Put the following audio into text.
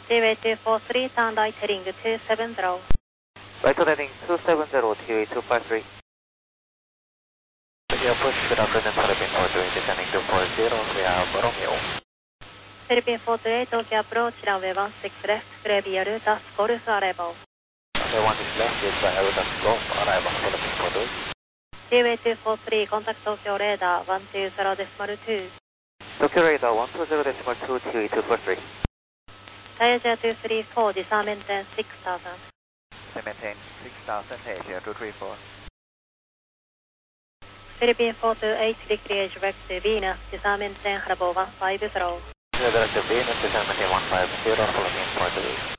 Seaway 243, turn right heading 270. Right heading 270, TUA253. Video push, good afternoon, Philippine 48, descending 240, we have Romeo. Philippine 48, okay approach, runway 16 left, Flavier, Das Golf, arrival. Runway 16 left, is by Das Golf, arrival, Philippine 48. Seaway 243, contact Tokyo radar 120.2. Tokyo radar 120.2, TUA243. Asia 234, disarm maintain 6000. Maintain 6,000, Asia 234. Philippine 428, decrease direct to Venus, disarm maintain Harbour 150. Direct to Venus, disarm maintain 150, Philippine 48.